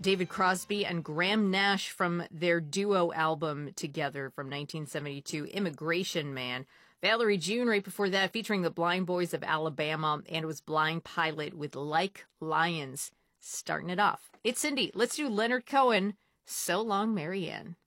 David Crosby and Graham Nash from their duo album together from 1972, Immigration Man. Valerie June right before that, featuring the Blind Boys of Alabama, and it was Blind Pilot with Like Lions starting it off. It's Cindy. Let's do Leonard Cohen, So Long, Marianne.